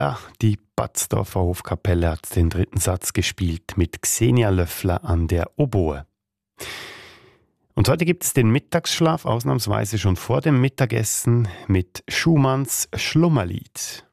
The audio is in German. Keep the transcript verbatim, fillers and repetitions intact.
Ja, die Batzdorfer Hofkapelle hat den dritten Satz gespielt mit Xenia Löffler an der Oboe. Und heute gibt es den Mittagsschlaf, ausnahmsweise schon vor dem Mittagessen mit Schumanns Schlummerlied.